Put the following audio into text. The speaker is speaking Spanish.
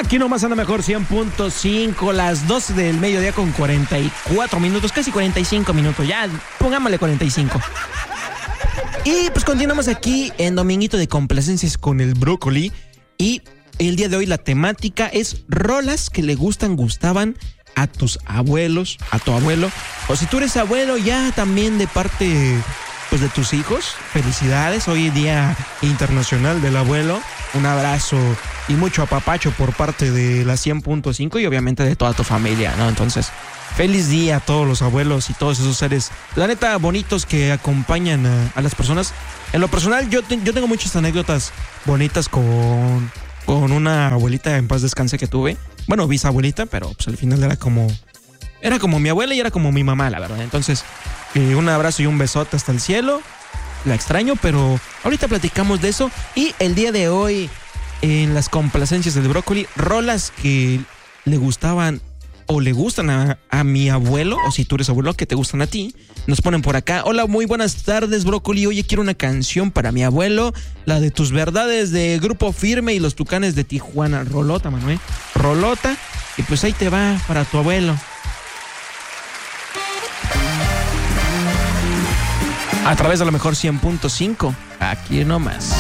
Aquí nomás anda mejor 100.5, las 12 del mediodía con 44 minutos, casi 45 minutos, ya pongámosle 45. Y pues continuamos aquí en Dominguito de Complacencias con el Brócoli. Y el día de hoy la temática es rolas que le gustaban a tus abuelos, a tu abuelo. O si tú eres abuelo ya también de parte pues de tus hijos, felicidades. Hoy Día Internacional del Abuelo. Un abrazo y mucho apapacho por parte de la 100.5 y obviamente de toda tu familia, ¿no? Entonces, feliz día a todos los abuelos y todos esos seres, la neta, bonitos que acompañan a las personas. En lo personal, yo tengo muchas anécdotas bonitas con una abuelita en paz descanse que tuve. Bueno, bisabuelita, pero pues al final era como mi abuela y era como mi mamá, la verdad. Entonces, un abrazo y un besote hasta el cielo. La extraño, pero ahorita platicamos de eso. Y el día de hoy, en las complacencias del Brócoli, rolas que le gustaban o le gustan a mi abuelo, o si tú eres abuelo, que te gustan a ti, nos ponen por acá. Hola, muy buenas tardes, Brócoli. Oye, quiero una canción para mi abuelo, la de Tus Verdades de Grupo Firme y los Tucanes de Tijuana. Rolota, Manuel. Rolota. Y pues ahí te va para tu abuelo. A través de la mejor 100.5, aquí nomás.